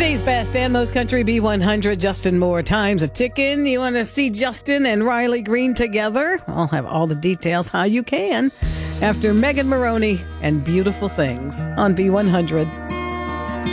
Today's best and most country B100, Justin Moore times a ticking. You want to see Justin and Riley Green together? I'll have all the details how you can after Megan Maroney and Beautiful Things on B100.